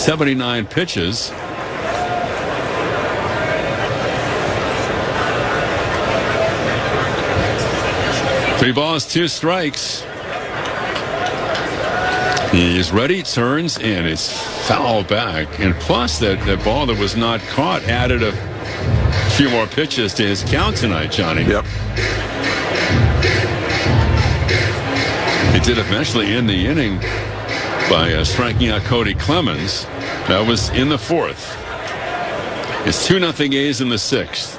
79 pitches. Three balls, two strikes. He's ready, turns, and it's foul back. And plus, that ball that was not caught added a few more pitches to his count tonight, Johnny. Yep. He did eventually end the inning by striking out Cody Clemens. That was in the fourth. It's 2-0 A's in the sixth.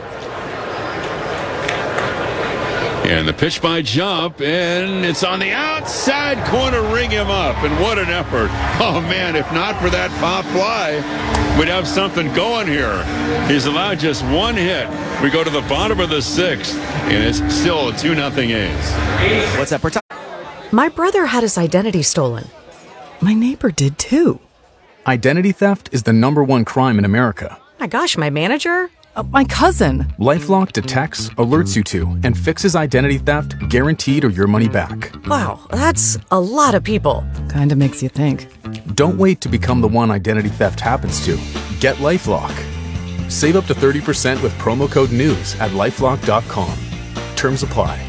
And the pitch by Jump, and it's on the outside corner, ring him up. And what an effort. Oh, man, if not for that pop fly, we'd have something going here. He's allowed just one hit. We go to the bottom of the sixth, and it's still a 2-0 A's. What's up, My brother had his identity stolen. My neighbor did too. Identity theft is the #1 crime in America. My gosh, my manager? My cousin. LifeLock detects, alerts you to, and fixes identity theft guaranteed or your money back. Wow, that's a lot of people. Kinda makes you think. Don't wait to become the one identity theft happens to. Get LifeLock. Save up to 30% with promo code NEWS at LifeLock.com. Terms apply.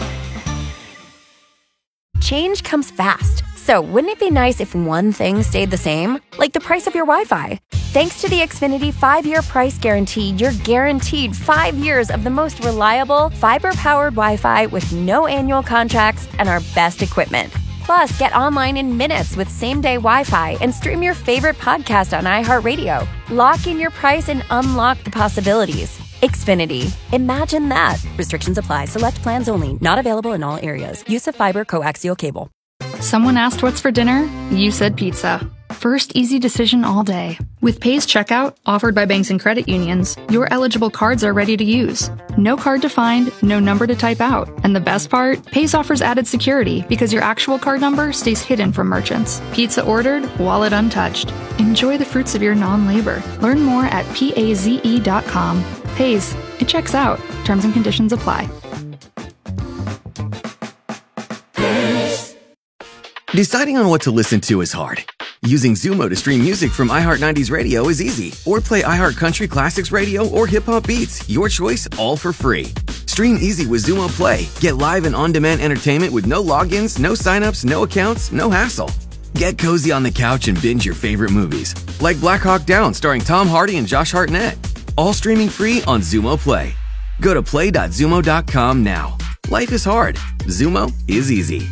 Change comes fast. So wouldn't it be nice if one thing stayed the same? Like the price of your Wi-Fi. Thanks to the Xfinity 5-year price guarantee, you're guaranteed 5 years of the most reliable, fiber-powered Wi-Fi with no annual contracts and our best equipment. Plus, get online in minutes with same-day Wi-Fi and stream your favorite podcast on iHeartRadio. Lock in your price and unlock the possibilities. Xfinity. Imagine that. Restrictions apply. Select plans only. Not available in all areas. Use of fiber coaxial cable. Someone asked what's for dinner? You said pizza. First easy decision all day. With Pays Checkout, offered by banks and credit unions, your eligible cards are ready to use. No card to find, no number to type out. And the best part? Pays offers added security because your actual card number stays hidden from merchants. Pizza ordered, wallet untouched. Enjoy the fruits of your non-labor. Learn more at PAZE.com. Pays. It checks out. Terms and conditions apply. Deciding on what to listen to is hard. Using Zumo to stream music from iHeart 90s Radio is easy. Or play iHeart Country Classics Radio or Hip Hop Beats. Your choice, all for free. Stream easy with Zumo Play. Get live and on-demand entertainment with no logins, no signups, no accounts, no hassle. Get cozy on the couch and binge your favorite movies. Like Black Hawk Down starring Tom Hardy and Josh Hartnett. All streaming free on Zumo Play. Go to play.zumo.com now. Life is hard. Zumo is easy.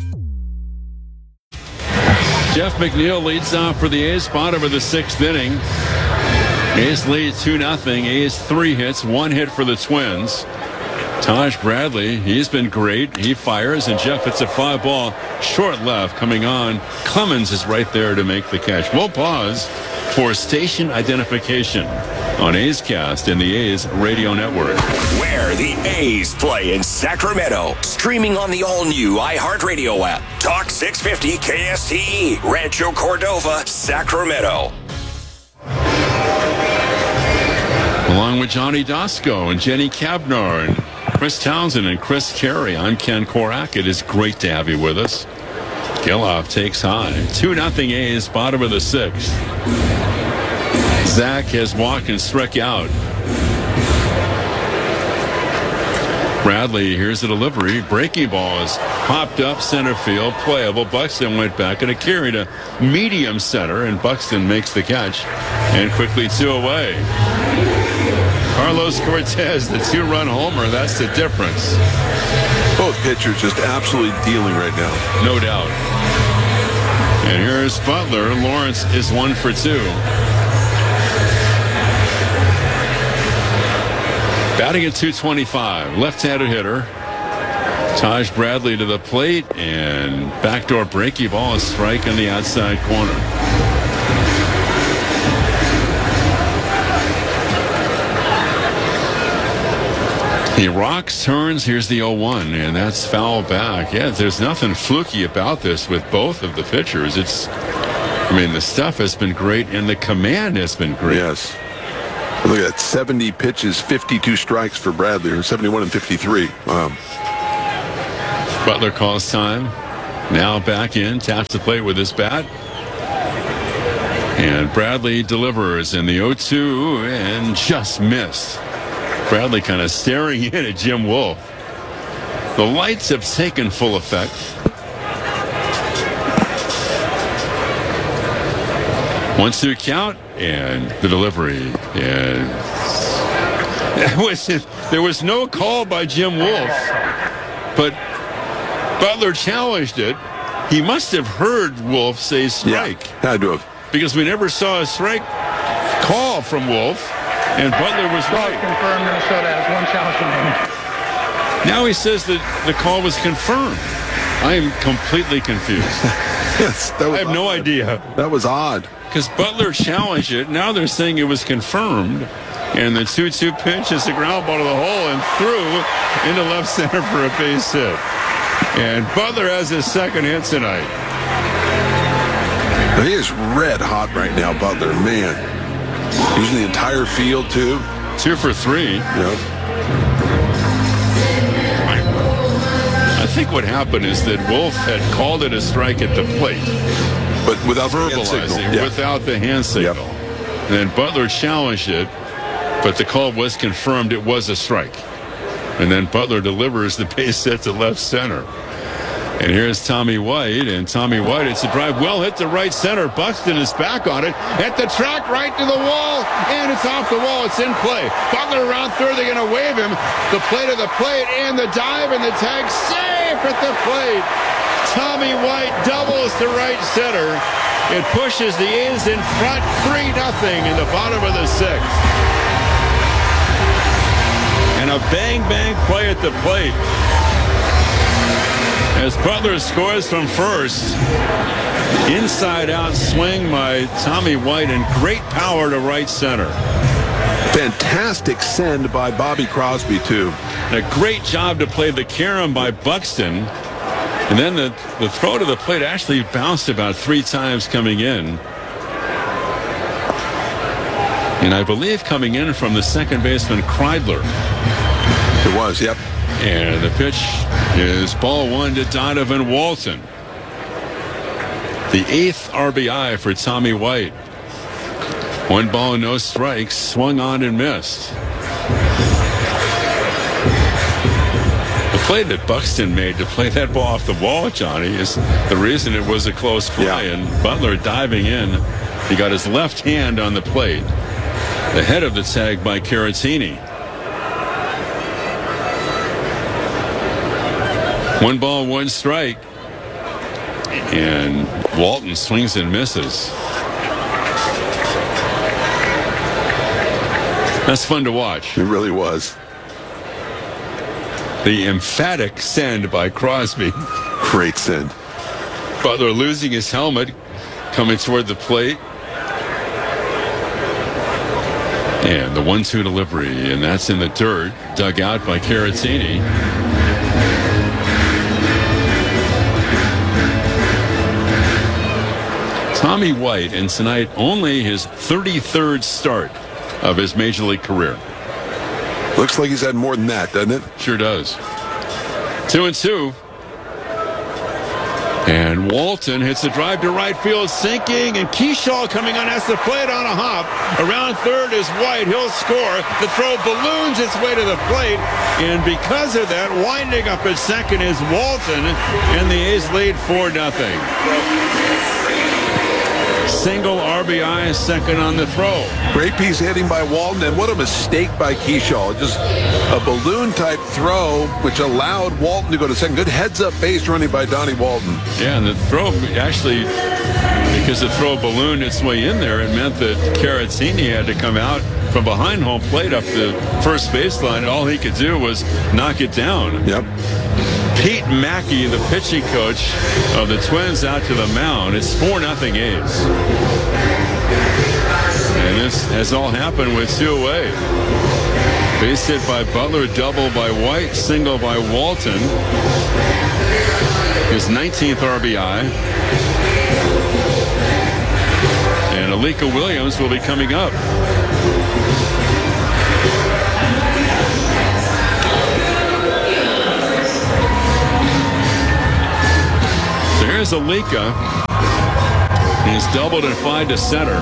Jeff McNeil leads off for the A's, bottom of the sixth inning. A's lead 2-0. A's 3 hits, 1 hit for the Twins. Taj Bradley, he's been great. He fires, and Jeff hits a fly ball short left coming on. Clemens is right there to make the catch. We'll pause for station identification on A's Cast in the A's Radio Network. Where the A's play in Sacramento. Streaming on the all-new iHeartRadio app. Talk 650 KSTE, Rancho Cordova, Sacramento. Along with Johnny Dasco and Jenny Cavnar and Chris Townsend and Chris Carey, I'm Ken Korak. It is great to have you with us. Geloff takes high. 2-0 A's, bottom of the sixth. Zach has walked and struck out. Bradley, here's the delivery. Breaking ball is popped up center field, playable. Buxton went back and it carried a medium center, and Buxton makes the catch. And quickly 2 away. Carlos Cortez, the 2-run homer, that's the difference. Both pitchers just absolutely dealing right now. No doubt. And here's Butler. Lawrence is 1 for 2. Batting at .225, left-handed hitter. Taj Bradley to the plate, and backdoor breaky ball, a strike in the outside corner. He rocks, turns, here's the 0-1, and that's foul back. Yeah, there's nothing fluky about this with both of the pitchers. The stuff has been great, and the command has been great. Yes. Look at that, 70 pitches, 52 strikes for Bradley, or 71 and 53. Wow. Butler calls time. Now back in, taps the plate with his bat. And Bradley delivers in the 0-2 and just missed. Bradley kind of staring in at Jim Wolf. The lights have taken full effect. One-two count and the delivery. And there was no call by Jim Wolf, but Butler challenged it. He must have heard Wolf say strike. Yeah, had to have. Because we never saw a strike call from Wolf, and Butler was right. Confirmed Minnesota has one challenge remaining. Now he says that the call was confirmed. I am completely confused. Yes, that was I have no idea. That was odd. Because Butler challenged it. Now they're saying it was confirmed. And the 2-2 pitch is a ground ball to the hole and through into left center for a base hit. And Butler has his second hit tonight. He is red hot right now, Butler. Man. Using the entire field, too. 2 for 3. Yep. I think what happened is that Wolf had called it a strike at the plate. But without verbalizing, the without the hand signal. Yep. And then Butler challenged it, but the call was confirmed it was a strike. And then Butler delivers the base hit to left center. And here's Tommy White, and Tommy White, it's a drive well hit to right center. Buxton is back on it at the track, right to the wall, and it's off the wall. It's in play. Butler around third, they're going to wave him. The play to the plate, and the dive, and the tag safe at the plate. Tommy White doubles to right center. It pushes the A's in front 3-0 in the bottom of the 6th. And a bang-bang play at the plate. As Butler scores from first, inside-out swing by Tommy White and great power to right center. Fantastic send by Bobby Crosby, too. And a great job to play the carom by Buxton. And then the throw to the plate actually bounced about 3 times coming in. And I believe coming in from the second baseman, Kreidler. It was, yep. And the pitch is ball 1 to Donovan Walton. The 8th RBI for Tommy White. 1 ball, no strikes, swung on and missed. The play that Buxton made to play that ball off the wall, Johnny, is the reason it was a close play. Yeah. And Butler diving in, he got his left hand on the plate. The head of the tag by Caratini. 1 ball, 1 strike. And Walton swings and misses. That's fun to watch. It really was. The emphatic send by Crosby. Great send. Butler losing his helmet, coming toward the plate. And the 1-2 delivery, and that's in the dirt, dug out by Caratini. Tommy White, and tonight only his 33rd start of his Major League career. Looks like he's had more than that, doesn't it? Sure does. 2-2. And Walton hits a drive to right field, sinking, and Keyshaw coming on, has to play it on a hop. Around third is White. He'll score. The throw balloons its way to the plate, and because of that, winding up at second is Walton, and the A's lead 4-0. Single RBI, second on the throw. Great piece hitting by Walton, and what a mistake by Keyshaw. Just a balloon-type throw, which allowed Walton to go to second. Good heads-up base running by Donnie Walton. Yeah, and the throw actually, because the throw ballooned its way in there, it meant that Caratini had to come out from behind home plate up the first baseline. All he could do was knock it down. Yep. Pete Mackey, the pitching coach of the Twins, out to the mound. It's 4-0 A's. And this has all happened with 2 away. Base hit by Butler, double by White, single by Walton. His 19th RBI. And Alika Williams will be coming up. There's Alika. He's doubled and flied to center.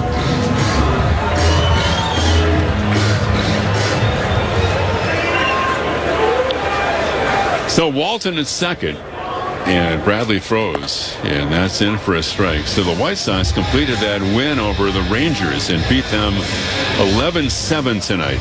So Walton at second, and Bradley throws, and that's in for a strike. So the White Sox completed that win over the Rangers and beat them 11-7 tonight.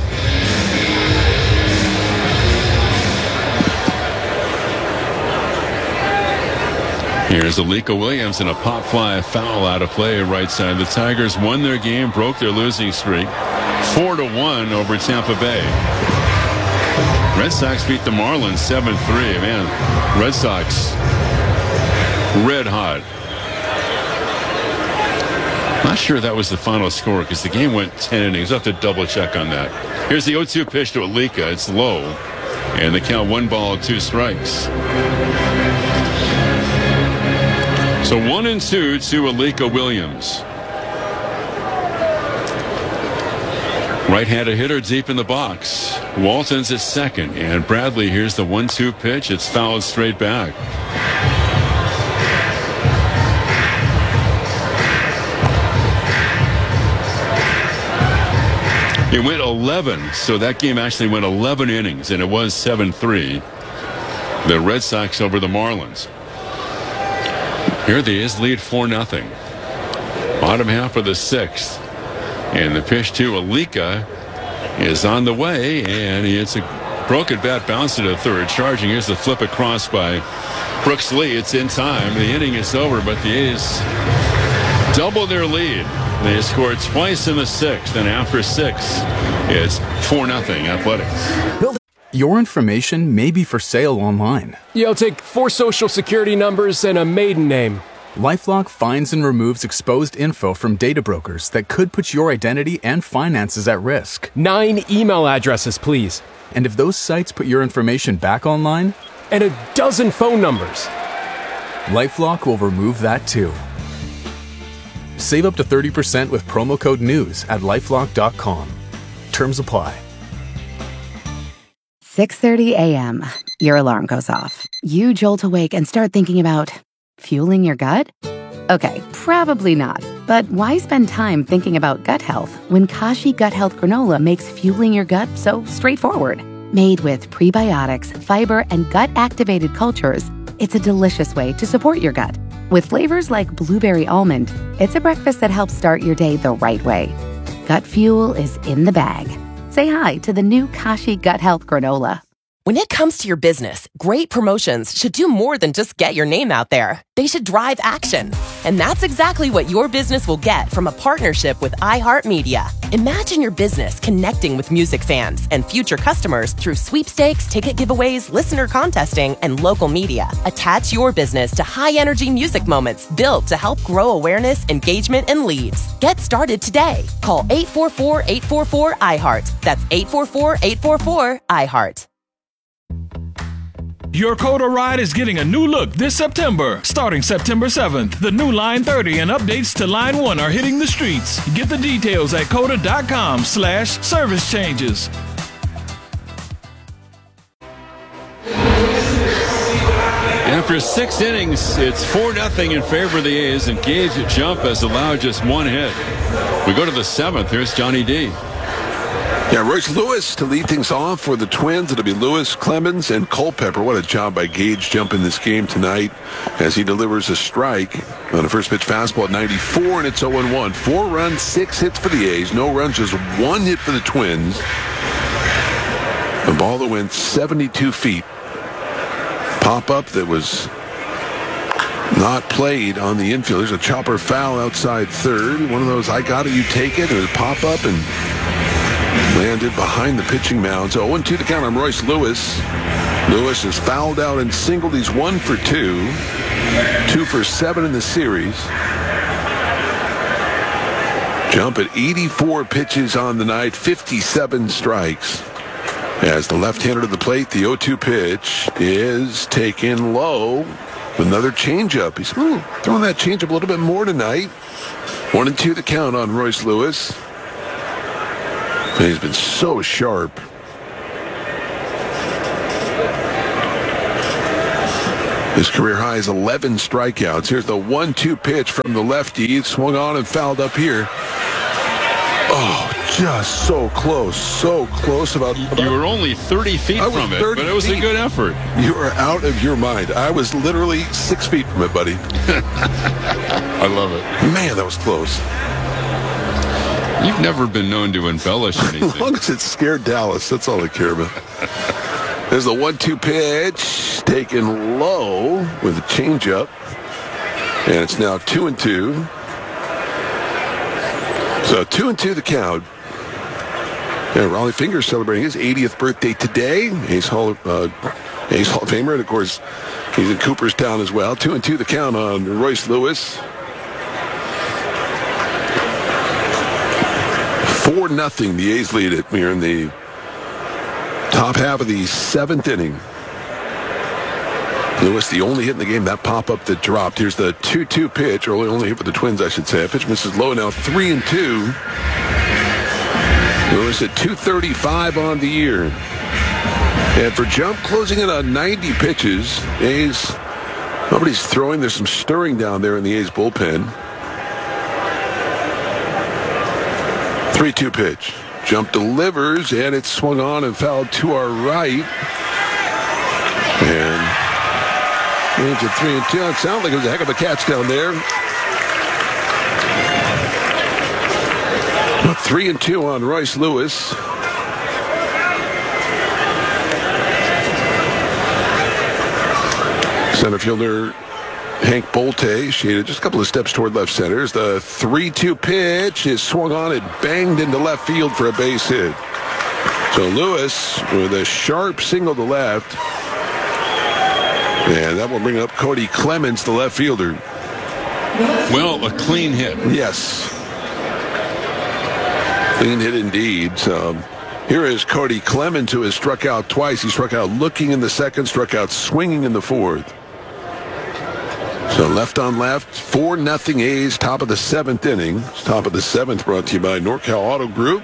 Here's Alika Williams and a pop fly foul out of play right side. The Tigers won their game, broke their losing streak, 4-1 over Tampa Bay. Red Sox beat the Marlins 7-3. Man, Red Sox red hot. Not sure that was the final score because the game went 10 innings. I'll have to double check on that. Here's the 0-2 pitch to Alika. It's low, and the count 1-2 strikes. So 1-2 to Alika Williams. Right-handed hitter deep in the box. Walton's at second, and Bradley, here's the 1-2 pitch. It's fouled straight back. It went 11, so that game actually went 11 innings, and it was 7-3. The Red Sox over the Marlins. Here they is, lead 4-0. Bottom half of the sixth. And the pitch to Alika is on the way, and it's a broken bat bounce to the third. Charging, here's the flip across by Brooks Lee. It's in time. The inning is over, but the A's double their lead. They scored twice in the sixth, and after six, it's 4-0 Athletics. Your information may be for sale online. Yo, take 4 social security numbers and a maiden name. LifeLock finds and removes exposed info from data brokers that could put your identity and finances at risk. 9 email addresses, please. And if those sites put your information back online? And a dozen phone numbers. LifeLock will remove that too. Save up to 30% with promo code NEWS at LifeLock.com. Terms apply. 6:30 a.m. Your alarm goes off. You jolt awake and start thinking about fueling your gut? Okay, probably not. But why spend time thinking about gut health when Kashi Gut Health Granola makes fueling your gut so straightforward? Made with prebiotics, fiber, and gut-activated cultures, it's a delicious way to support your gut. With flavors like blueberry almond, it's a breakfast that helps start your day the right way. Gut fuel is in the bag. Say hi to the new Kashi Gut Health Granola. When it comes to your business, great promotions should do more than just get your name out there. They should drive action. And that's exactly what your business will get from a partnership with iHeartMedia. Imagine your business connecting with music fans and future customers through sweepstakes, ticket giveaways, listener contesting, and local media. Attach your business to high-energy music moments built to help grow awareness, engagement, and leads. Get started today. Call 844-844-iHeart. That's 844-844-iHeart. Your Coda ride is getting a new look this September. Starting September 7th, the new Line 30 and updates to Line 1 are hitting the streets. Get the details at coda.com/service changes. After 6 innings, it's 4-0 in favor of the A's, and Gage Jump has allowed just 1 hit. We go to the 7th. Here's Johnny D. Yeah, Royce Lewis to lead things off for the Twins. It'll be Lewis, Clemens, and Culpepper. What a job by Gage Jump in this game tonight as he delivers a strike on a first pitch fastball at 94, and it's 0-1. 4 runs, 6 hits for the A's. No runs, just 1 hit for the Twins. A ball that went 72 feet. Pop-up that was not played on the infield. There's a chopper foul outside third. One of those, I got it, you take it. It was pop-up and landed behind the pitching mound. So 0-2 to count on Royce Lewis. Lewis is fouled out and singled. He's 1 for 2. 2 for 7 in the series. Jump at 84 pitches on the night, 57 strikes. As the left-hander to the plate, the 0-2 pitch is taken low. Another changeup. He's throwing that changeup a little bit more tonight. 1-2 the count on Royce Lewis. He's been so sharp. His career high is 11 strikeouts. Here's the 1-2 pitch from the lefty. It swung on and fouled up here. Oh, just so close. So close. About you were only 30 feet from it, but it was a good effort. You are out of your mind. I was literally 6 feet from it, buddy. I love it. Man, that was close. You've never been known to embellish anything. As long as it scared Dallas, that's all I care about. There's the 1-2 pitch, taken low with a changeup. And it's now 2-2. So 2-2 the count. Yeah, Raleigh Fingers celebrating his 80th birthday today. Ace Hall of Famer, and of course, he's in Cooperstown as well. 2-2 the count on Royce Lewis. 4-0, the A's lead it. We're in the top half of the 7th inning. Lewis, the only hit in the game, that pop-up that dropped. Here's the 2-2 pitch, or only hit for the Twins, I should say. A pitch misses low, now 3-2. Lewis at 235 on the year. And for Jump, closing in on 90 pitches. A's, nobody's throwing. There's some stirring down there in the A's bullpen. 3-2 pitch. Jump delivers, and it's swung on and fouled to our right. And it's a 3-2. It sounded like it was a heck of a catch down there. 3-2 on Royce Lewis. Center fielder Hank Bolte shaded just a couple of steps toward left center. The 3-2 pitch is swung on and banged into left field for a base hit. So Lewis with a sharp single to left. And that will bring up Cody Clemens, the left fielder. Well, a clean hit. Yes. Clean hit indeed. So here is Cody Clemens, who has struck out twice. He struck out looking in the second, struck out swinging in the fourth. So left on left, 4-0 A's, top of the 7th inning. Top of the 7th brought to you by NorCal Auto Group.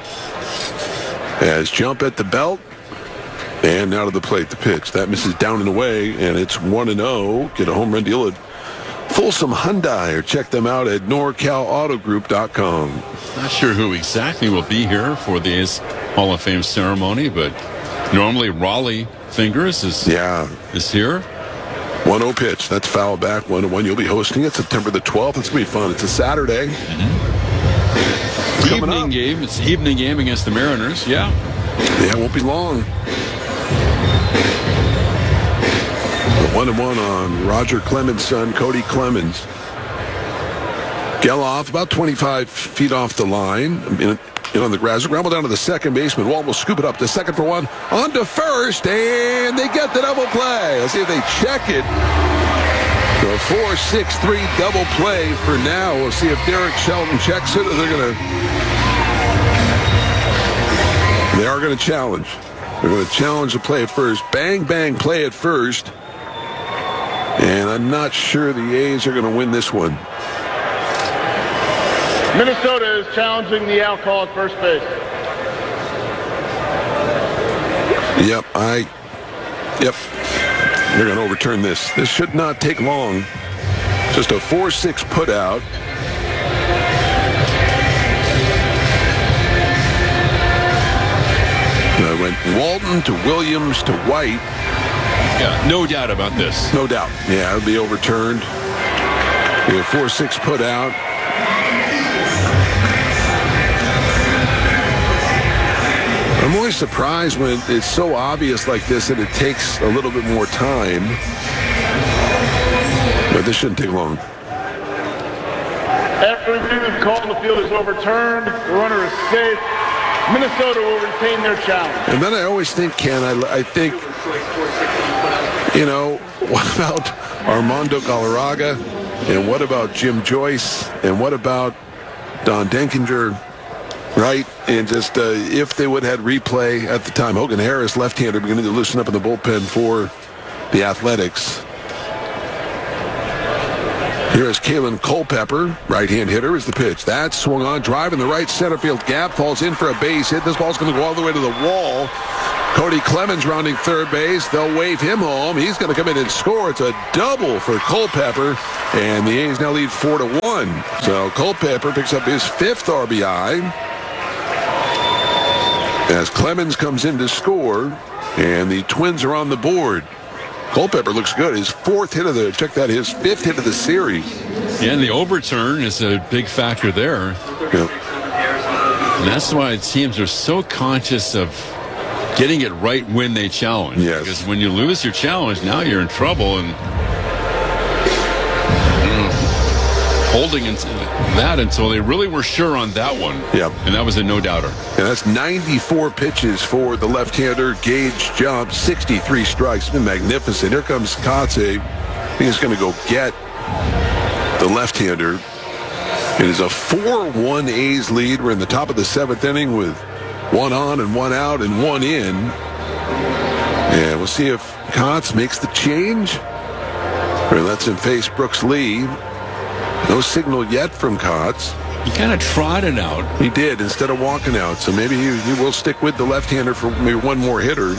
As Jump at the belt. And now to the plate, the pitch. That misses down and away, and it's 1-0. Get a home run deal at Folsom Hyundai, or check them out at NorCalAutoGroup.com. Not sure who exactly will be here for the A's Hall of Fame ceremony, but normally Raleigh Fingers is here. 1-0 pitch. That's foul back. 1-1. You'll be hosting it September the 12th. It's going to be fun. It's a Saturday. Evening game. It's evening game against the Mariners. Yeah, it won't be long. 1-1 on Roger Clemens' son, Cody Clemens. Geloff about 25 feet off the line. On the grass. Ramble down to the second baseman. Walt will scoop it up to second for one. On to first, and they get the double play. Let's see if they check it. The 4-6-3 double play for now. We'll see if Derek Shelton checks it, or they are going to challenge. They're going to challenge the play at first. Bang, bang, play at first. And I'm not sure the A's are going to win this one. Minnesota is challenging the out call at first base. Yep. They're going to overturn this. This should not take long. Just a 4-6 put out. Went Walton to Williams to White. Yeah, no doubt about this. No doubt. Yeah, it'll be overturned. We have 4-6 put out. I'm always surprised when it's so obvious like this and it takes a little bit more time. But this shouldn't take long. After the call on the field is overturned, the runner is safe. Minnesota will retain their challenge. And then I always think, Ken, I think, what about Armando Galarraga? And what about Jim Joyce? And what about Don Denkinger? Right? And just if they would have had replay at the time, Hogan Harris, left-hander, beginning to loosen up in the bullpen for the Athletics. Here is Kalen Culpepper, right-hand hitter, is the pitch. That swung on, drive in the right center field gap, falls in for a base hit. This ball's going to go all the way to the wall. Cody Clemens rounding third base. They'll wave him home. He's going to come in and score. It's a double for Culpepper, and the A's now lead 4-1. So Culpepper picks up his 5th RBI as Clemens comes in to score, and the Twins are on the board. Culpepper looks good. His 4th hit of the, check that, his 5th hit of the series. Yeah, and the overturn is a big factor there. Yep. And that's why teams are so conscious of getting it right when they challenge. Yes. Because when you lose your challenge, now you're in trouble. And holding that until they really were sure on that one. Yep. And that was a no-doubter. And that's 94 pitches for the left-hander. Gage jumped, 63 strikes. It's been magnificent. Here comes Kotze. I think he's going to go get the left-hander. It is a 4-1 A's lead. We're in the top of the 7th inning with 1 on and 1 out and 1 in. And we'll see if Kotze makes the change or lets him face Brooks Lee. No signal yet from Kotze. He kind of trotted out. He did, instead of walking out. So maybe he will stick with the left-hander for maybe one more hitter.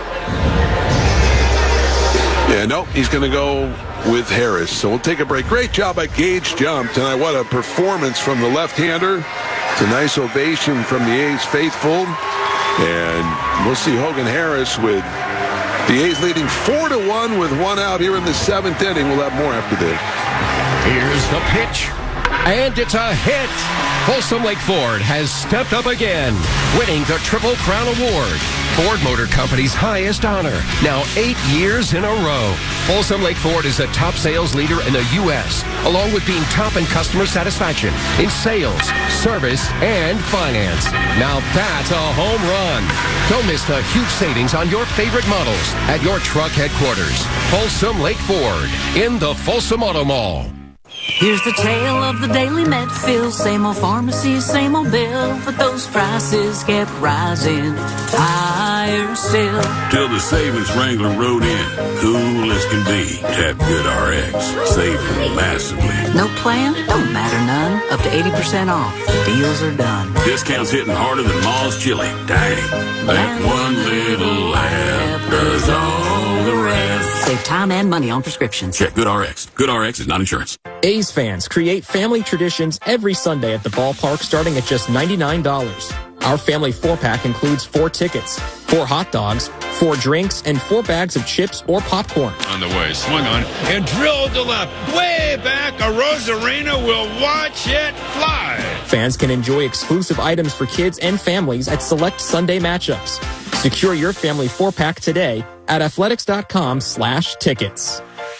Yeah, no, he's going to go with Harris. So we'll take a break. Great job by Gage Jump tonight. What a performance from the left-hander. It's a nice ovation from the A's faithful. And we'll see Hogan Harris with the A's leading 4-1 with 1 out here in the 7th inning. We'll have more after this. Here's the pitch, and it's a hit. Folsom Lake Ford has stepped up again, winning the Triple Crown Award, Ford Motor Company's highest honor, now 8 years in a row. Folsom Lake Ford is the top sales leader in the U.S., along with being top in customer satisfaction, in sales, service, and finance. Now that's a home run. Don't miss the huge savings on your favorite models at your truck headquarters. Folsom Lake Ford, in the Folsom Auto Mall. Here's the tale of the daily Medfield. Same old pharmacy, same old bill, but those prices kept rising higher still. Till the savings wrangler rode in, cool as can be. Tap Good RX, saving massively. No plan? Don't matter none. Up to 80% off. Deals are done. Discounts hitting harder than Ma's chili. Dang, that one little laugh does all the rest. Save time and money on prescriptions. Check Good RX. Good RX is not insurance. A's fans create family traditions every Sunday at the ballpark starting at just $99. Our family 4-pack includes 4 tickets, 4 hot dogs, 4 drinks, and 4 bags of chips or popcorn. On the way, swung on and drilled to left. Way back, a Rosarena will watch it fly. Fans can enjoy exclusive items for kids and families at select Sunday matchups. Secure your family 4-pack today at athletics.com/tickets.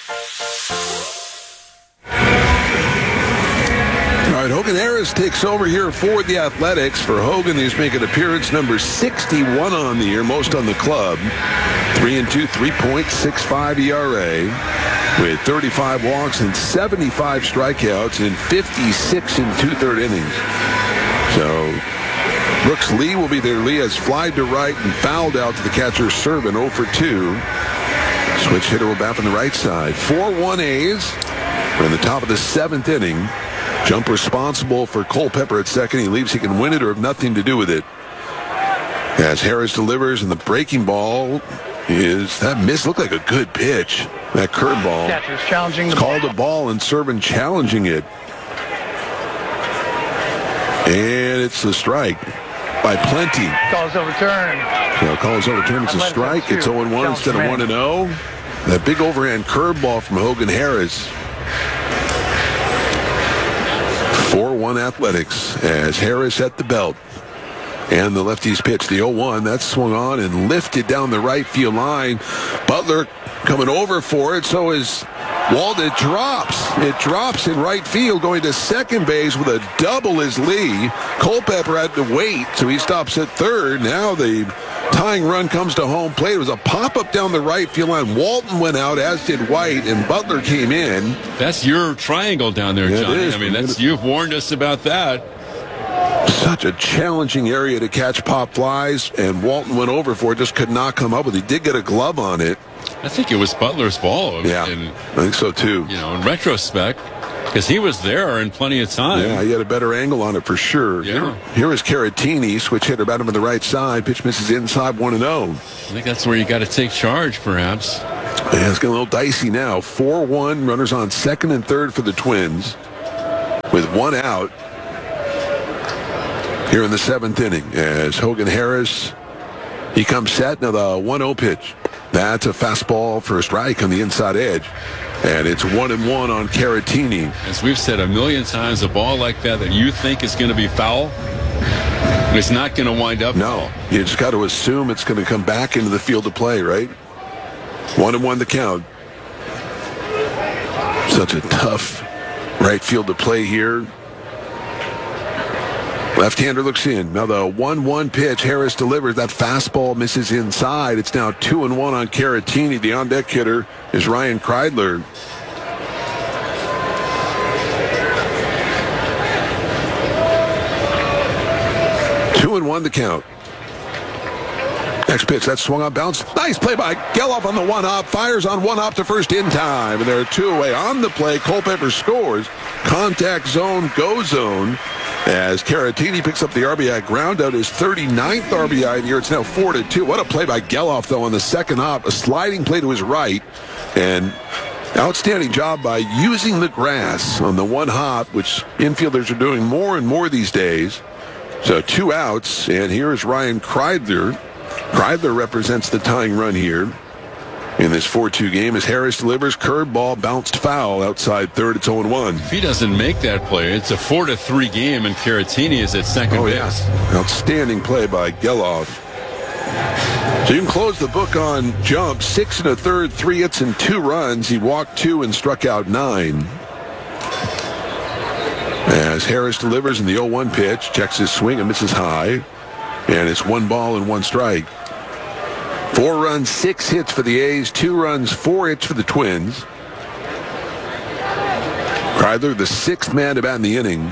All right, Hogan Harris takes over here for the Athletics. For Hogan, he's making appearance number 61 on the year, most on the club. 3-2, 3.65 ERA with 35 walks and 75 strikeouts in 56 and 2/3 innings. So Brooks Lee will be there. Lee has flied to right and fouled out to the catcher Servin, 0 for 2. Switch hitter will bat from the right side. 4-1 A's. We're in the top of the 7th inning. Jump responsible for Culpepper at second. He leaves, he can win it or have nothing to do with it. As Harris delivers, and the breaking ball is that miss. Looked like a good pitch. That curveball. Catcher's challenging the called a ball, and Servin challenging it. And it's a strike by Plenty. Call's overturned. So call's overturned. It's a strike. It's 0-1 instead of 1-0. That big overhand curveball from Hogan Harris. 4-1 Athletics as Harris at the belt. And the lefty's pitch, the 0-1, that's swung on and lifted down the right field line. Butler coming over for it, so is Walden. It drops. It drops in right field, going to second base with a double is Lee. Culpepper had to wait, so he stops at third. Now the tying run comes to home plate. It was a pop-up down the right field line. Walton went out, as did White, and Butler came in. That's your triangle down there, Johnny. I mean, you've warned us about that. Such a challenging area to catch pop flies, and Walton went over for it, just could not come up with it. He did get a glove on it. I think it was Butler's ball. Yeah, I think so too. You know, in retrospect, Because he was there in plenty of time. Yeah, he had a better angle on it for sure. Yeah. Here is Caratini, switch hitter, batting on the right side. Pitch misses inside, 1-0. I think that's where you got to take charge, perhaps. Yeah, it's getting a little dicey now. 4-1, runners on second and third for the Twins with one out here in the seventh inning as Hogan Harris, he comes set. Now the 1-0 pitch. That's a fastball for a strike on the inside edge. And it's 1-1 on Caratini. As we've said a million times, a ball like that you think is going to be foul, it's not going to wind up foul. You just got to assume it's going to come back into the field of play, right? 1-1 the count. Such a tough right field to play here. Left-hander looks in. Now the 1-1 pitch. Harris delivers. That fastball misses inside. It's now 2-1 on Caratini. The on-deck hitter is Ryan Kreidler. Two and 1 the count. Next pitch, that swung on, bounce. Nice play by Geloff on the one-hop. Fires on one-hop to first in time. And there are two away on the play. Culpepper scores. Contact zone, go zone. As Caratini picks up the RBI ground out, his 39th RBI of the year. It's now 4-2. What a play by Geloff, though, on the second hop. A sliding play to his right. And outstanding job by using the grass on the one hop, which infielders are doing more and more these days. So 2 outs, and here is Ryan Kreidler. Kreidler represents the tying run here in this 4-2 game as Harris delivers. Curveball bounced foul outside third. It's 0-1. If he doesn't make that play, it's a 4-3 game, and Caratini is at second base. Yeah. Outstanding play by Geloff. So you can close the book on Jump. 6 1/3, 3 hits and 2 runs. He walked 2 and struck out 9. As Harris delivers in the 0-1 pitch, checks his swing and misses high. And it's 1 ball and 1 strike. 4 runs, 6 hits for the A's, 2 runs, 4 hits for the Twins. Kreidler, the 6th man to bat in the inning.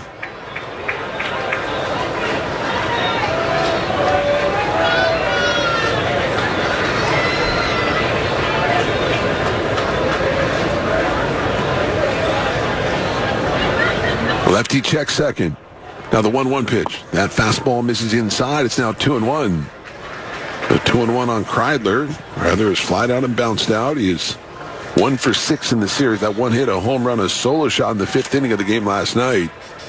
Lefty checks second. Now the 1-1 pitch. That fastball misses inside. It's now 2-1. The 2-1 on Kreidler. Kreidler is flied out and bounced out. He is 1 for 6 in the series. That one hit, a home run, a solo shot in the 5th inning of the game last night.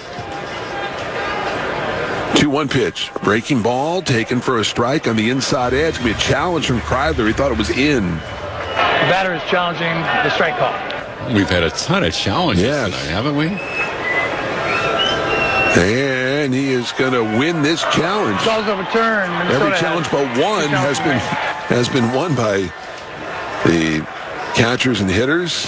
2-1 pitch. Breaking ball taken for a strike on the inside edge. Going to be a challenge from Kreidler. He thought it was in. The batter is challenging the strike call. We've had a ton of challenges tonight, haven't we? And he is going to win this challenge. Call's overturned. Every challenge but one has been won by the catchers and hitters.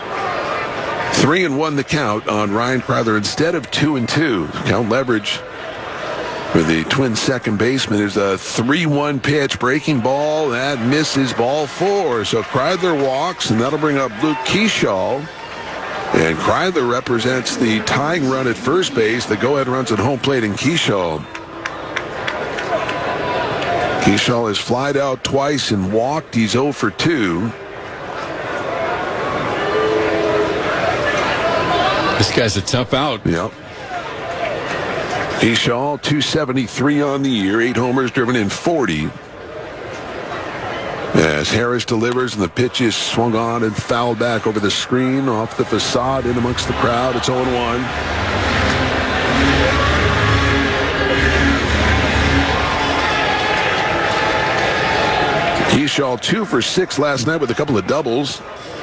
3-1 the count on Ryan Kreidler instead of 2-2. Count leverage for the Twins second baseman is a 3-1 pitch. Breaking ball. That misses, ball 4. So Kreidler walks, and that'll bring up Luke Keschall. And Kreidler represents the tying run at first base. The go-ahead runs at home plate in Keschall. Keschall has flied out twice and walked. He's 0 for 2. This guy's a tough out. Yep. Keschall, 273 on the year, 8 homers driven in 40. As Harris delivers and the pitch is swung on and fouled back over the screen off the facade in amongst the crowd. It's 0-1. Keschall 2 for 6 last night with a couple of doubles.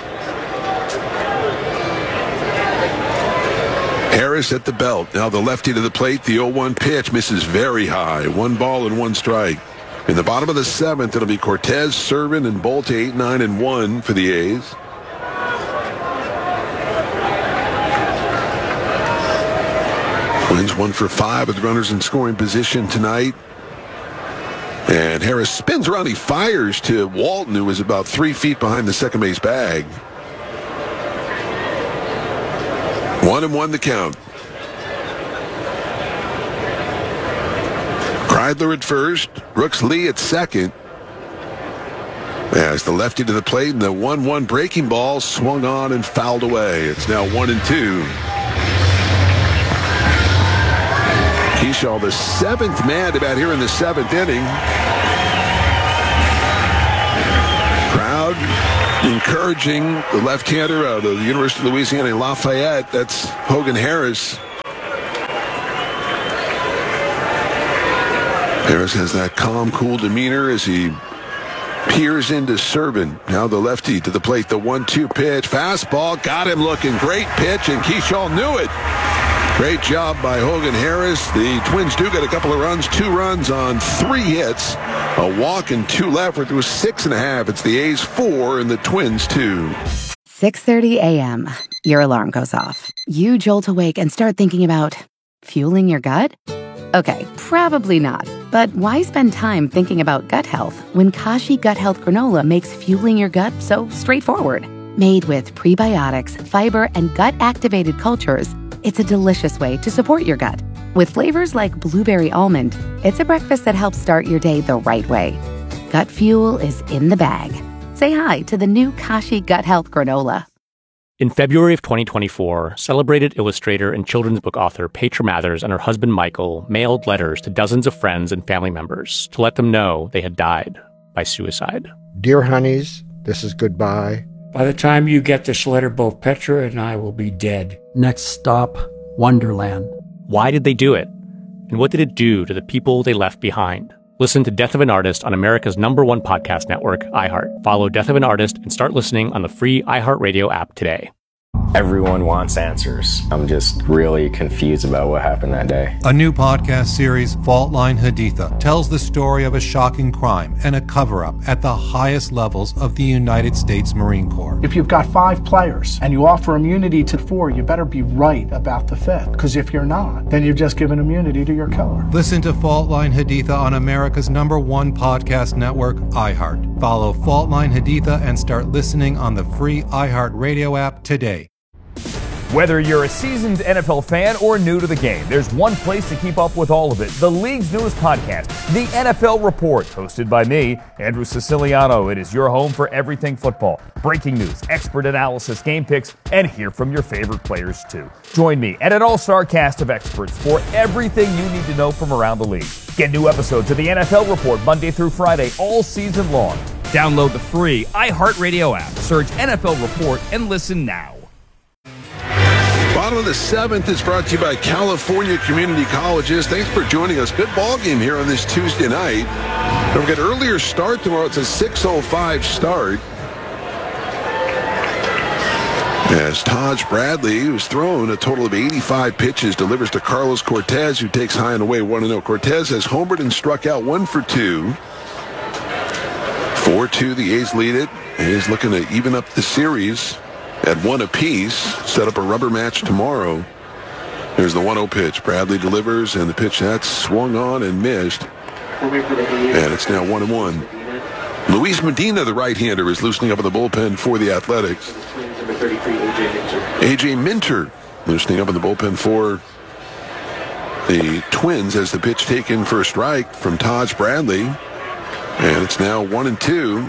Harris at the belt. Now the lefty to the plate. The 0-1 pitch misses very high. 1 ball and 1 strike. In the bottom of the 7th, it'll be Cortez, Servin, and Bolte 8, 9, and 1 for the A's. Twins 1 for 5 with runners in scoring position tonight. And Harris spins around. He fires to Walton, who is about 3 feet behind the second base bag. 1-1 the count. Kreidler at first, Brooks Lee at second. As the lefty to the plate, and the 1-1 breaking ball swung on and fouled away. It's now 1-2. Keyshaw, the seventh man to bat here in the seventh inning. Crowd encouraging the left-hander out of the University of Louisiana Lafayette. That's Hogan Harris. Harris has that calm, cool demeanor as he peers into Servin. Now the lefty to the plate. The 1-2 pitch. Fastball. Got him looking. Great pitch, and Keyshaw knew it. Great job by Hogan Harris. The Twins do get a couple of runs. 2 runs on 3 hits. A walk and 2 left. We're through 6.5. It's the A's 4 and the Twins 2. 6:30 a.m. Your alarm goes off. You jolt awake and start thinking about fueling your gut? Okay, probably not. But why spend time thinking about gut health when Kashi Gut Health Granola makes fueling your gut so straightforward? Made with prebiotics, fiber, and gut-activated cultures, it's a delicious way to support your gut. With flavors like blueberry almond, it's a breakfast that helps start your day the right way. Gut fuel is in the bag. Say hi to the new Kashi Gut Health Granola. In February of 2024, celebrated illustrator and children's book author Petra Mathers and her husband Michael mailed letters to dozens of friends and family members to let them know they had died by suicide. Dear honeys, this is goodbye. By the time you get this letter, both Petra and I will be dead. Next stop, Wonderland. Why did they do it? And what did it do to the people they left behind? Listen to Death of an Artist on America's #1 podcast network, iHeart. Follow Death of an Artist and start listening on the free iHeartRadio app today. Everyone wants answers. I'm just really confused about what happened that day. A new podcast series, Fault Line Haditha, tells the story of a shocking crime and a cover-up at the highest levels of the United States Marine Corps. If you've got 5 players and you offer immunity to 4, you better be right about the 5th. Because if you're not, then you've just given immunity to your killer. Listen to Fault Line Haditha on America's #1 podcast network, iHeart. Follow Fault Line Haditha and start listening on the free iHeartRadio app today. Whether you're a seasoned NFL fan or new to the game, there's one place to keep up with all of it. The league's newest podcast, The NFL Report, hosted by me, Andrew Siciliano. It is your home for everything football. Breaking news, expert analysis, game picks, and hear from your favorite players too. Join me and an all-star cast of experts for everything you need to know from around the league. Get new episodes of The NFL Report Monday through Friday all season long. Download the free iHeartRadio app. Search NFL Report and listen now. Bottom of the 7th is brought to you by California Community Colleges. Thanks for joining us. Good ball game here on this Tuesday night. Don't forget, earlier start tomorrow. It's a 6:05 start. As Taj Bradley, who's thrown a total of 85 pitches, delivers to Carlos Cortez, who takes high and away 1-0. Cortez has homered and struck out 1 for 2. 4-2, the A's lead it. A's looking to even up the series at 1 apiece, set up a rubber match tomorrow. Here's the 1-0 pitch. Bradley delivers, and the pitch that's swung on and missed. And it's now 1-1. Luis Medina, the right-hander, is loosening up in the bullpen for the Athletics. A.J. Minter loosening up in the bullpen for the Twins as the pitch taken for a strike from Taj Bradley. And it's now 1-2.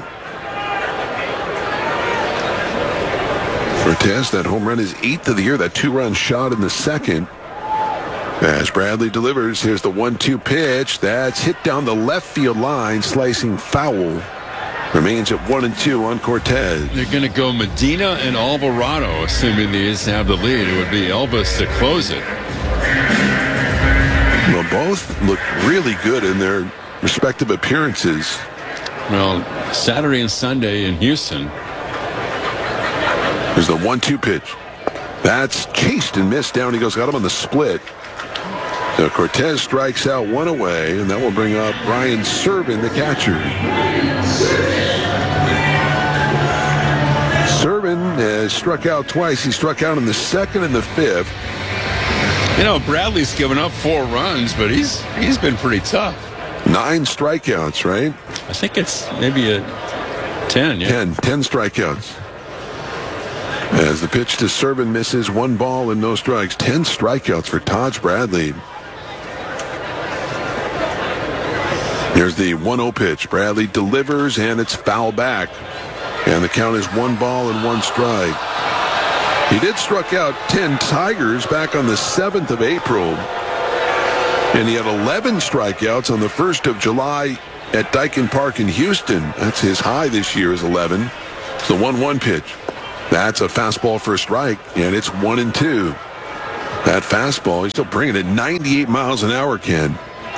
Cortez, that home run is 8th of the year, that 2-run shot in the second. As Bradley delivers, here's the 1-2 pitch. That's hit down the left field line, slicing foul. Remains at 1-2 on Cortez. They're going to go Medina and Alvarado, assuming the A's have the lead. It would be Elvis to close it. Well, both look really good in their respective appearances. Well, Saturday and Sunday in Houston. There's the 1-2 pitch. That's chased and missed. Down he goes. Got him on the split. So Cortez strikes out 1 away, and that will bring up Brian Servin, the catcher. Servin has struck out twice. He struck out in the 2nd and the 5th. You know, Bradley's given up 4 runs, but he's been pretty tough. 9 strikeouts, right? I think it's maybe a 10. Yeah. 10 strikeouts. As the pitch to Servin misses, 1 ball and no strikes. 10 strikeouts for Taj Bradley. Here's the 1-0 pitch. Bradley delivers, and it's foul back. And the count is 1 ball and 1 strike. He did struck out 10 Tigers back on the 7th of April. And he had 11 strikeouts on the 1st of July at Daikin Park in Houston. That's his high this year is 11. It's the 1-1 pitch. That's a fastball for a strike, and it's 1-2. That fastball, he's still bringing it 98 miles an hour, Ken.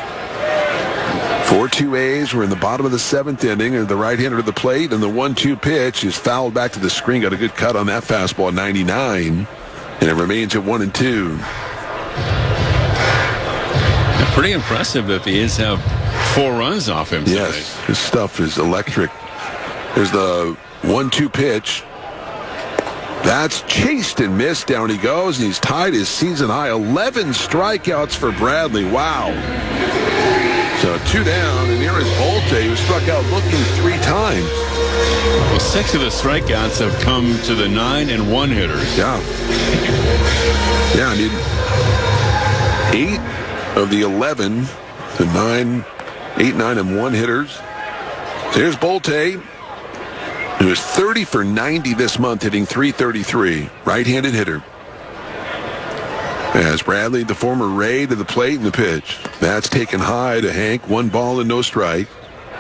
4-2 A's. We're in the bottom of the 7th inning, and the right-hander to the plate, and the 1-2 pitch is fouled back to the screen. Got a good cut on that fastball at 99, and it remains at 1-2. Pretty impressive that the A's have 4 runs off him tonight. Yes, his stuff is electric. There's the 1-2 pitch. That's chased and missed. Down he goes, and he's tied his season high. 11 strikeouts for Bradley. Wow. So 2 down, and here is Bolte, who struck out looking 3 times. Well, 6 of the strikeouts have come to the 9 and 1 hitters. Yeah. Yeah, I mean, 8 of the 11 to 9, 8, 9, and 1 hitters. So here's Bolte, who is 30 for 90 this month, hitting .333. Right-handed hitter. As Bradley, the former Ray, to the plate in the pitch. That's taken high to Hank. 1 ball and no strike.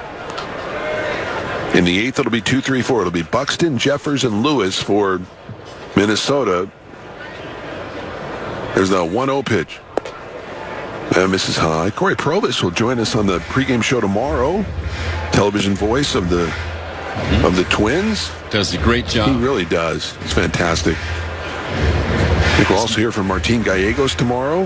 In the 8th, it'll be 2-3-4. It'll be Buxton, Jeffers, and Lewis for Minnesota. There's the 1-0 pitch. Misses high. Corey Provis will join us on the pregame show tomorrow. Television voice of the Twins. Does a great job. He really does. It's fantastic. I think we'll also hear from Martin Gallegos tomorrow.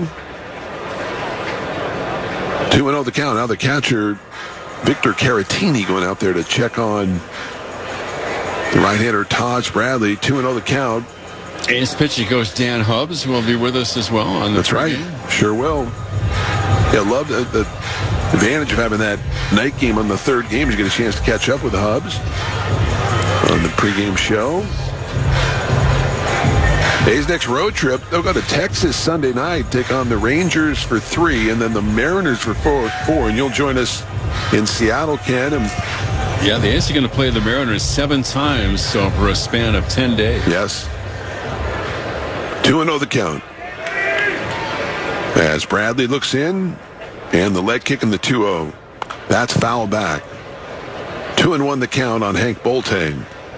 2-0 the count. Now the catcher, Victor Caratini, going out there to check on the right-hander, Taj Bradley. 2-0 the count. A's pitcher coach Dan Hubbs will be with us as well on the That's right. Sure will. Yeah, love the advantage of having that night game on the 3rd game. You get a chance to catch up with the Hubs on the pregame show. A's next road trip, they'll go to Texas Sunday night, take on the Rangers for 3, and then the Mariners for 4. And you'll join us in Seattle, Ken. Yeah, the A's are going to play the Mariners 7 times over a span of 10 days. Yes. 2-0 the count. As Bradley looks in, and the leg kick in the 2-0. That's foul back. 2-1 the count on Hank Bolte.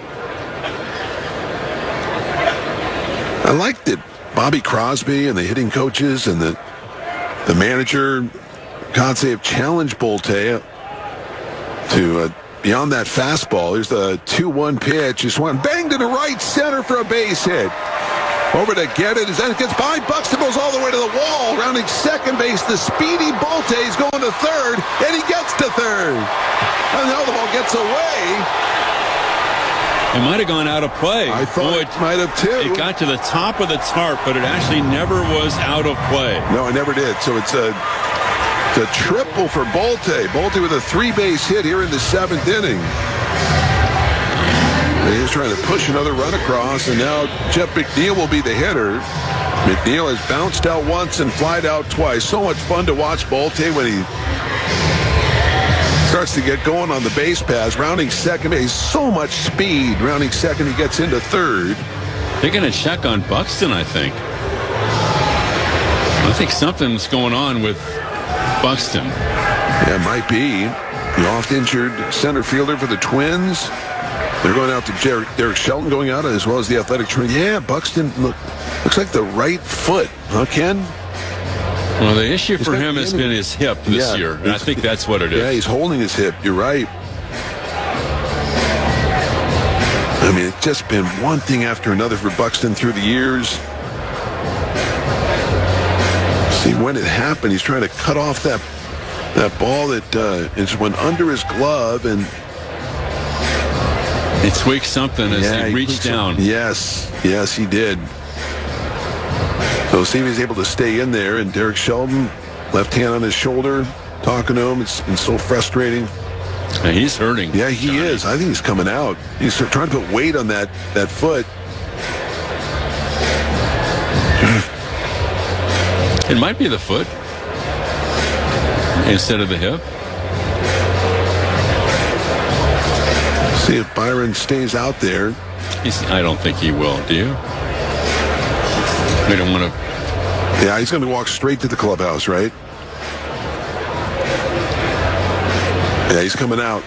I like that Bobby Crosby and the hitting coaches and the manager, God, they have challenged Bolte to beyond that fastball. Here's the 2-1 pitch. Just one bang to the right center for a base hit. Over to get it. As then it gets by. Buxton goes all the way to the wall. Rounding second base. The speedy Bolte is going to 3rd. And he gets to 3rd. And now the ball gets away. It might have gone out of play. I thought it might have too. It got to the top of the tarp, but it actually never was out of play. No, it never did. So it's a triple for Bolte. Bolte with a 3-base hit here in the 7th inning. He's trying to push another run across, and now Jeff McNeil will be the hitter. McNeil has bounced out once and flied out twice. So much fun to watch Bolte when he starts to get going on the base pass. Rounding second base, so much speed. Rounding second, he gets into 3rd. They're going to check on Buxton, I think. I think something's going on with Buxton. Yeah, it might be. The oft-injured center fielder for the Twins. They're going out to Derek Shelton going out, as well as the athletic trainer. Yeah, Buxton looks like the right foot, huh, Ken? Well, the issue for him has been his hip this year, and I think that's what it is. Yeah, he's holding his hip. You're right. I mean, it's just been one thing after another for Buxton through the years. See, when it happened, he's trying to cut off that ball that just went under his glove, and he tweaked something as he reached down. Yes, he did. So see if he's able to stay in there, and Derek Shelton, left hand on his shoulder, talking to him. It's been so frustrating. Yeah, he's hurting. Yeah, he is. I think he's coming out. He's trying to put weight on that foot. It might be the foot instead of the hip. See if Byron stays out there. I don't think he will. Do you? We don't want to. Yeah, he's going to walk straight to the clubhouse, right? Yeah, he's coming out.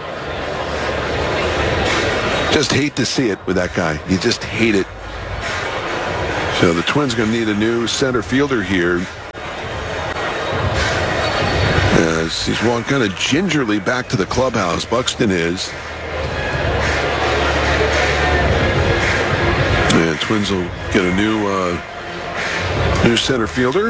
Just hate to see it with that guy. You just hate it. So the Twins are going to need a new center fielder here. As he's walking kind of gingerly back to the clubhouse. Buxton is. And Twins will get a new center fielder.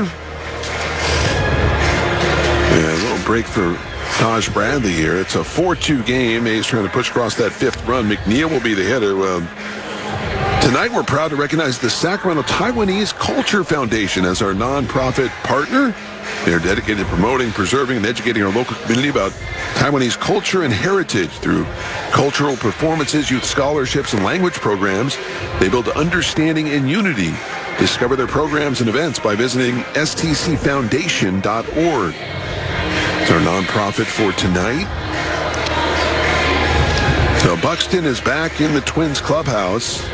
And a little break for Taj Bradley here. It's a 4-2 game. A's trying to push across that fifth run. McNeil will be the hitter. Tonight, we're proud to recognize the Sacramento Taiwanese Culture Foundation as our nonprofit partner. They're dedicated to promoting, preserving, and educating our local community about Taiwanese culture and heritage through cultural performances, youth scholarships, and language programs. They build understanding and unity. Discover their programs and events by visiting stcfoundation.org. It's our nonprofit for tonight. So Buxton is back in the Twins clubhouse.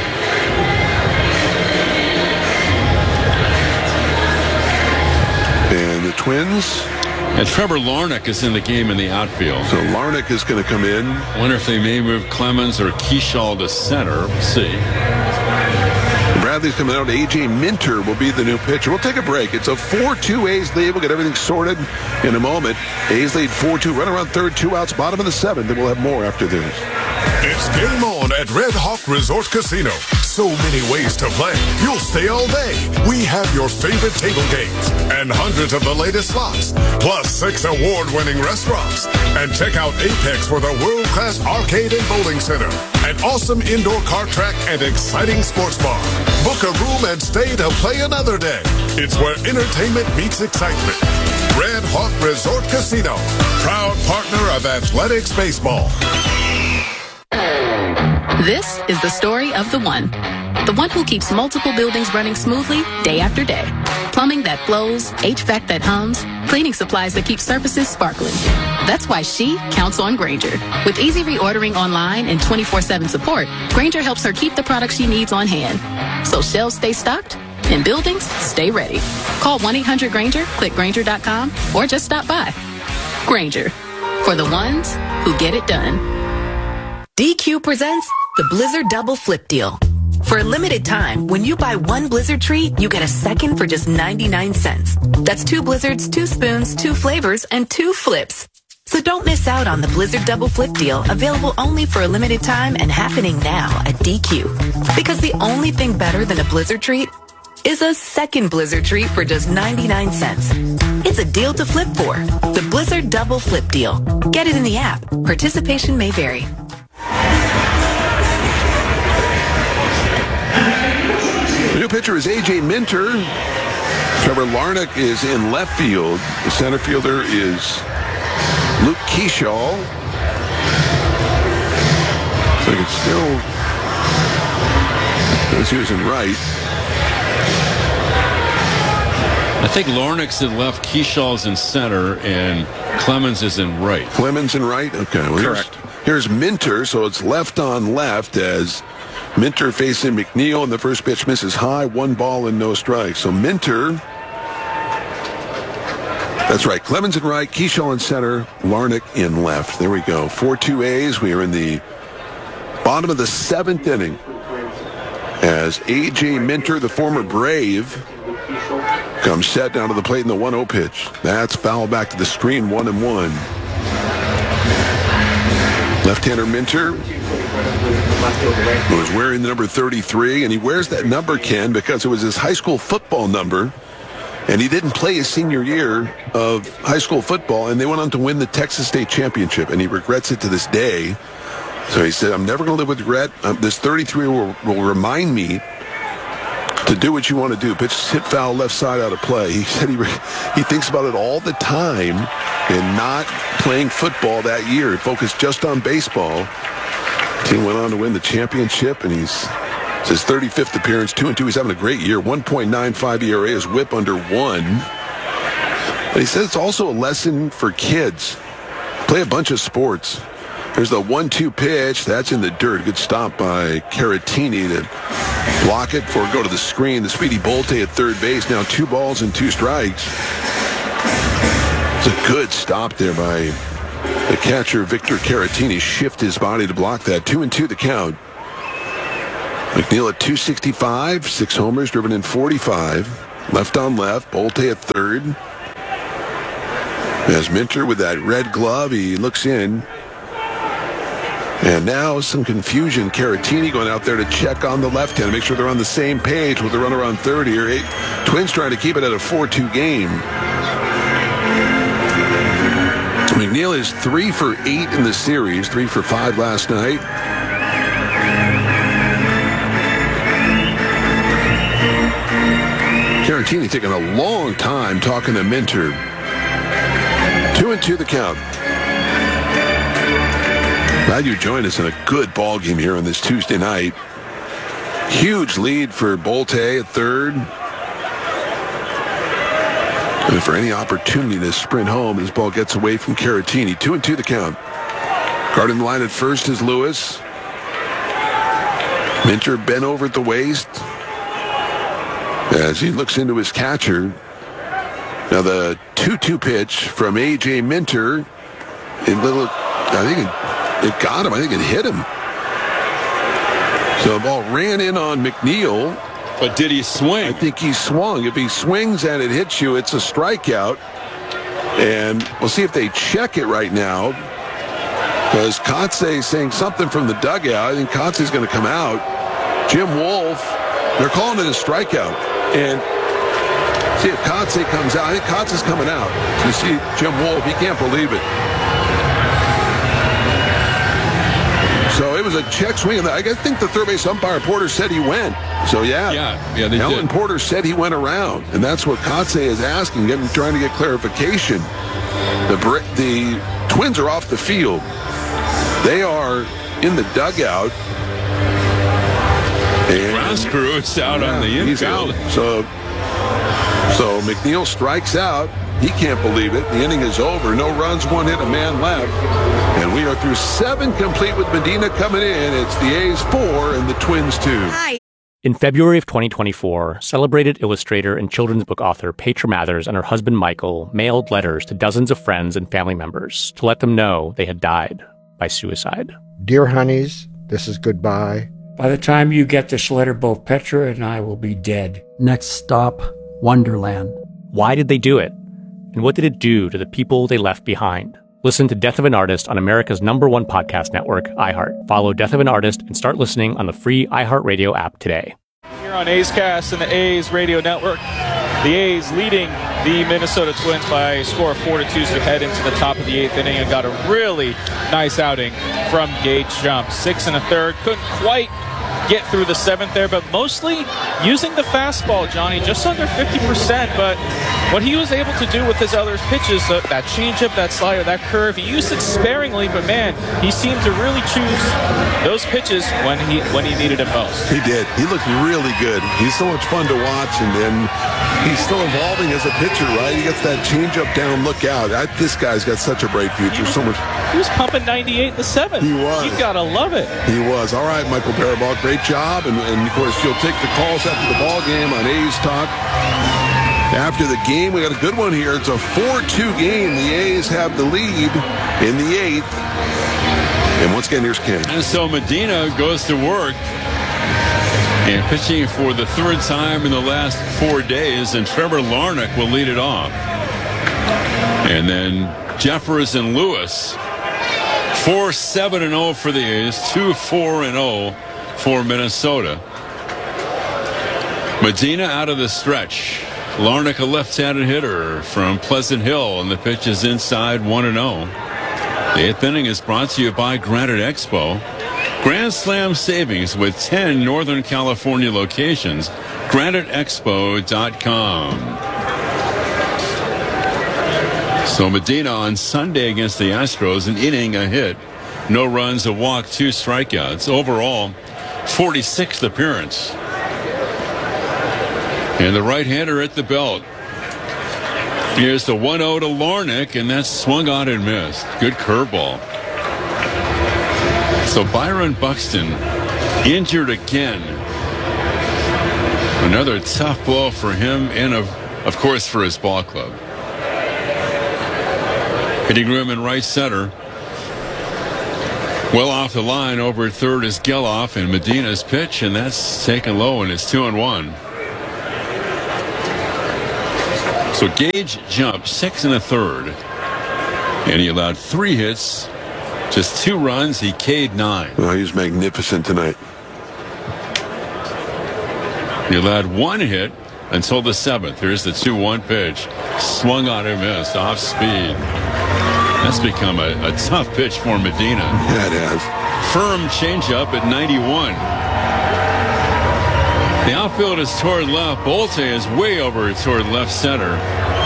And the Twins. And Trevor Larnach is in the game in the outfield. So Larnach is going to come in. Wonder if they may move Clemens or Keyshaw to center. We'll see. Bradley's coming out. A.J. Minter will be the new pitcher. We'll take a break. It's a 4-2 A's lead. We'll get everything sorted in a moment. A's lead 4-2. Run around third, 2 outs, bottom of the 7th. And we'll have more after this. It's game on at Red Hawk Resort Casino. So many ways to play. You'll stay all day. We have your favorite table games and hundreds of the latest slots, plus 6 award-winning restaurants. And check out Apex for the world-class arcade and bowling center, an awesome indoor kart track, and exciting sports bar. Book a room and stay to play another day. It's where entertainment meets excitement. Red Hawk Resort Casino, proud partner of Athletics Baseball. This is the story of the one who keeps multiple buildings running smoothly day after day. Plumbing that flows, HVAC that hums, cleaning supplies that keep surfaces sparkling. That's why she counts on Grainger. With easy reordering online and 24/7 support, Grainger helps her keep the products she needs on hand. So shelves stay stocked and buildings stay ready. Call 1-800-GRAINGER, click Grainger.com, or just stop by. Grainger, for the ones who get it done. DQ presents the Blizzard Double Flip Deal. For a limited time, when you buy one Blizzard treat, you get a second for just 99 cents. That's 2 Blizzards, 2 spoons, 2 flavors, and 2 flips. So don't miss out on the Blizzard Double Flip Deal, available only for a limited time and happening now at DQ. Because the only thing better than a Blizzard treat is a second Blizzard treat for just 99 cents. It's a deal to flip for. The Blizzard Double Flip Deal. Get it in the app. Participation may vary. The new pitcher is A.J. Minter. Trevor Larnach is in left field. The center fielder is Luke Keyshaw. So it's still... He's using right. I think Larnach's in left, Keyshaw's in center, and Clemens is in right. Clemens in right? Okay. Well, correct. Here's Minter, so it's left on left as Minter facing McNeil, and the first pitch misses high, 1 ball and no strikes. So Minter, that's right, Clemens in right, Keyshaw in center, Larnach in left. There we go. 4-2 A's. We are in the bottom of the 7th inning as A.J. Minter, the former Brave, comes set down to the plate in the 1-0 pitch. That's foul back to the screen, 1-1. Left-hander Minter, who is wearing the number 33, and he wears that number, Ken, because it was his high school football number, and he didn't play his senior year of high school football, and they went on to win the Texas State Championship, and he regrets it to this day. So he said, I'm never going to live with regret. This 33 will remind me to do what you want to do. Pitch, hit foul, left side out of play. He said he thinks about it all the time and not playing football that year. He focused just on baseball. Team went on to win the championship, and it's his 35th appearance, 2-2. He's having a great year. 1.95 ERA, his whip under 1. And he says it's also a lesson for kids. Play a bunch of sports. There's the 1-2 pitch. That's in the dirt. Good stop by Caratini to block it before it go to the screen. The speedy Bolte at third base. Now 2 balls and 2 strikes. It's a good stop there by the catcher, Victor Caratini. Shift his body to block that. 2-2 the count. McNeil at 265, 6 homers, driven in 45. Left on left, Bolte at third. As Minter with that red glove, he looks in. And now some confusion. Caratini going out there to check on the left hand, make sure they're on the same page with the runner on third here. Twins trying to keep it at a 4-2 game. McNeil is 3 for 8 in the series, 3 for 5 last night. Caratini taking a long time talking to Minter. 2-2 the count. Glad you joined us in a good ball game here on this Tuesday night. Huge lead for Bolte at third. And for any opportunity to sprint home, this ball gets away from Caratini. 2-2 the count. Guarding the line at first is Lewis. Minter bent over at the waist as he looks into his catcher. Now the 2-2 pitch from A.J. Minter. I think it got him. I think it hit him. So the ball ran in on McNeil. But did he swing? I think he swung. If he swings and it hits you, it's a strikeout. And we'll see if they check it right now. Because Kotze is saying something from the dugout. I think Kotze is going to come out. Jim Wolf, they're calling it a strikeout. And see if Kotze comes out. I think Kotze's coming out. You see Jim Wolf, he can't believe it. So it was a check swing. I think the third base umpire, Porter, said he went. So yeah, they Alan did. Porter said he went around, and that's what Kotze is asking, trying to get clarification. The Twins are off the field. They are in the dugout. Grounds crew is out on the infield. So McNeil strikes out. He can't believe it. The inning is over. No runs, 1 hit, a man left. And we are through 7 complete with Medina coming in. It's the A's 4 and the Twins 2. Hi. In February of 2024, celebrated illustrator and children's book author Petra Mathers and her husband Michael mailed letters to dozens of friends and family members to let them know they had died by suicide. Dear honeys, this is goodbye. By the time you get this letter, both Petra and I will be dead. Next stop, Wonderland. Why did they do it? And what did it do to the people they left behind? Listen to Death of an Artist on America's #1 podcast network, iHeart. Follow Death of an Artist and start listening on the free iHeartRadio app today. Here on A's Cast and the A's Radio Network, the A's leading the Minnesota Twins by a score of 4-2 to head into the top of the 8th inning and got a really nice outing from Gage Jump. 6 1/3, couldn't quite get through the 7th there, but mostly using the fastball, Johnny, just under 50%, but what he was able to do with his other pitches, that changeup, that slider, that curve, he used it sparingly, but man, he seemed to really choose those pitches when he needed it most. He did. He looked really good. He's so much fun to watch, and he's still evolving as a pitcher, right? He gets that changeup down, look out. This guy's got such a bright future. He was pumping 98 in the 7th. He was. You gotta love it. He was. All right, Michael Barabal, great job. And of course, you'll take the calls after the ball game on A's Talk. After the game, we got a good one here. It's a 4-2 game. The A's have the lead in the 8th. And once again, here's Ken. And so Medina goes to work and pitching for the 3rd time in the last 4 days, and Trevor Larnach will lead it off. And then Jeffers and Lewis, 4-7-0 for the A's, 2-4-0 for Minnesota. Medina out of the stretch. Larnach, a left-handed hitter from Pleasant Hill, and the pitch is inside 1-0. The 8th inning is brought to you by Granite Expo. Grand Slam savings with 10 Northern California locations. GraniteExpo.com. So Medina on Sunday against the Astros, an inning, a hit, no runs, a walk, 2 strikeouts. Overall, 46th appearance. And the right-hander at the belt. Here's the 1-0 to Larnach, and that's swung on and missed. Good curveball. So Byron Buxton injured again. Another tough blow for him and, of course, for his ball club. Hitting room in right center. Well off the line over at third is Geloff, and Medina's pitch, and that's taken low, and it's 2-1. So Gage jumped 6 1/3, and he allowed 3 hits, just 2 runs. He K'd 9. Oh, he was magnificent tonight. He allowed 1 hit until the 7th. Here's the 2-1 pitch. Swung on and missed, off speed. That's become a tough pitch for Medina. Yeah, it has. Firm changeup at 91. The outfield is toward left. Bolte is way over toward left center.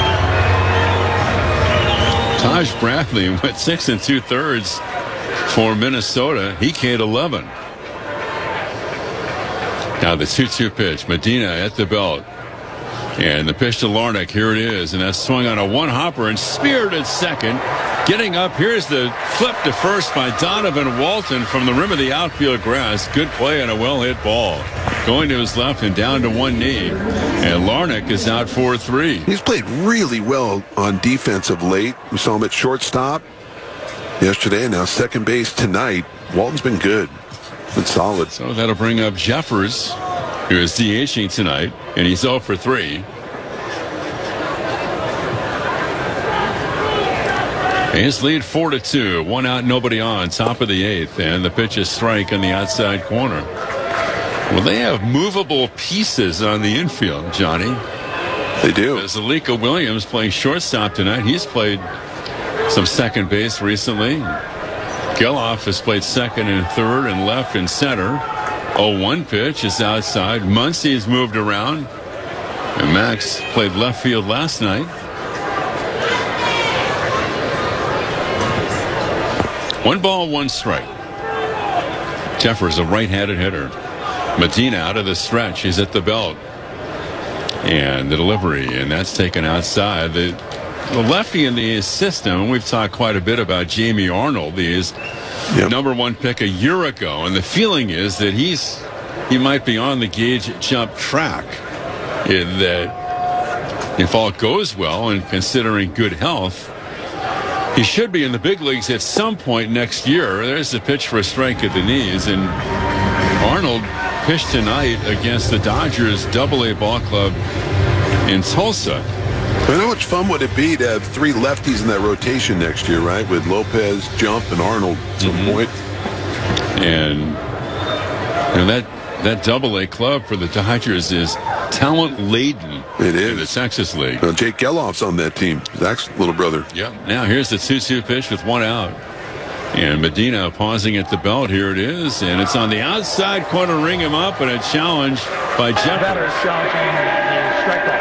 Taj Bradley went 6 2/3 for Minnesota. He K'd 11. Now the 2-2 pitch. Medina at the belt. And the pitch to Larnach, here it is, and that's swung on a one-hopper and speared at second. Getting up, here's the flip to first by Donovan Walton from the rim of the outfield grass. Good play on a well-hit ball. Going to his left and down to one knee. And Larnach is out 4-3. He's played really well on defense of late. We saw him at shortstop yesterday, and now second base tonight. Walton's been good. Been solid. So that'll bring up Jeffers, who is DHing tonight, and he's 0 for 3. His lead 4-2. 1 out, nobody on. Top of the 8th, and the pitch is strike on the outside corner. Well, they have movable pieces on the infield, Johnny. They do. There's Alika Williams playing shortstop tonight. He's played some second base recently. Geloff has played second and third and left and center. 0-1 pitch is outside. Muncy's moved around. And Max played left field last night. 1 ball, 1 strike. Jeffers, a right-handed hitter. Medina out of the stretch. He's at the belt. And the delivery, and that's taken outside. The lefty in the system, and we've talked quite a bit about Jamie Arnold, his number 1 pick a year ago, and the feeling is that he might be on the Gage jump track. In that, if all goes well and considering good health, he should be in the big leagues at some point next year. There's the pitch for a strike at the knees, and Arnold pitched tonight against the Dodgers AA ball club in Tulsa. How much fun would it be to have 3 lefties in that rotation next year, right? With Lopez, Jump, and Arnold at some point. And that AA club for the Dodgers is talent laden. It is. In the Texas League. Well, Jake Geloff's on that team. Zach's little brother. Yep. Now here's the 2-2 pitch with 1 out. And Medina pausing at the belt. Here it is. And it's on the outside corner. Ring him up, and a challenge by Jeffers. Batter is challenging the strike call.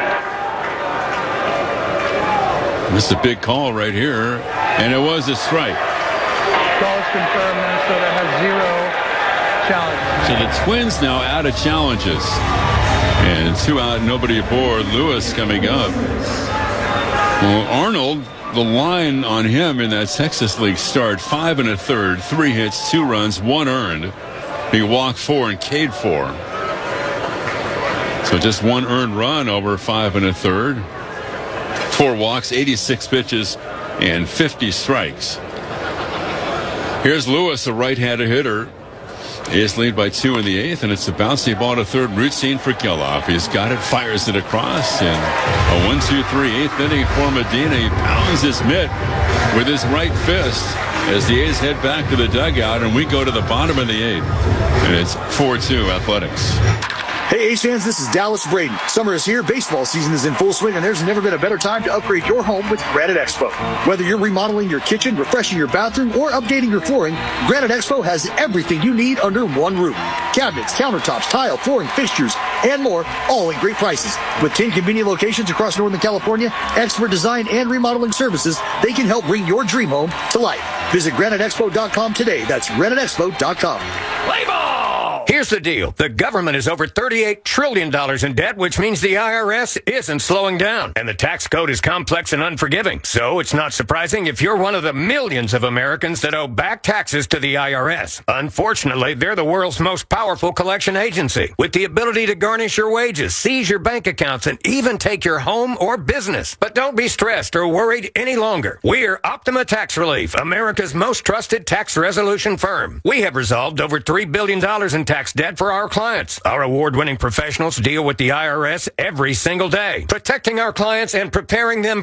This is a big call right here. And it was a strike. Call is confirmed. Minnesota has 0 challenges. So the Twins now out of challenges. And 2 out, nobody aboard. Lewis coming up. Well, Arnold, the line on him in that Texas League start, 5 1/3, 3 hits, 2 runs, 1 earned. He walked 4 and K'd 4. So just 1 earned run over 5 1/3. 4 walks, 86 pitches, and 50 strikes. Here's Lewis, a right-handed hitter. His lead by 2 in the 8th, and it's a bouncy ball to third, routine for Geloff. He's got it, fires it across, and a 1-2-3 8th inning for Medina. He pounds his mitt with his right fist as the A's head back to the dugout, and we go to the bottom of the 8th, and it's 4-2 Athletics. Hey A's fans, this is Dallas Braden. Summer is here, baseball season is in full swing, and there's never been a better time to upgrade your home with Granite Expo. Whether you're remodeling your kitchen, refreshing your bathroom, or updating your flooring, Granite Expo has everything you need under one roof. Cabinets, countertops, tile, flooring, fixtures, and more, all at great prices. With 10 convenient locations across Northern California, expert design and remodeling services, they can help bring your dream home to life. Visit GraniteExpo.com today. That's GraniteExpo.com. Play ball! Here Here's the deal. The government is over $38 trillion in debt, which means the IRS isn't slowing down. And the tax code is complex and unforgiving. So it's not surprising if you're one of the millions of Americans that owe back taxes to the IRS. Unfortunately, they're the world's most powerful collection agency, with the ability to garnish your wages, seize your bank accounts, and even take your home or business. But don't be stressed or worried any longer. We're Optima Tax Relief, America's most trusted tax resolution firm. We have resolved over $3 billion in tax debt for our clients. Our award-winning professionals deal with the IRS every single day, protecting our clients and preparing them